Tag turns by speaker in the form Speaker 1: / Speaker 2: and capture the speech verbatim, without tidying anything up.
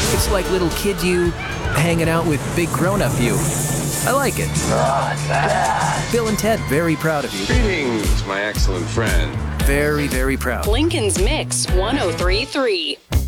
Speaker 1: It's like little kid you hanging out with big grown-up you. I like it. Bill and Ted, very proud of you.
Speaker 2: Greetings, my excellent friend.
Speaker 1: Very, very proud.
Speaker 3: Lincoln's Mix one oh three point three.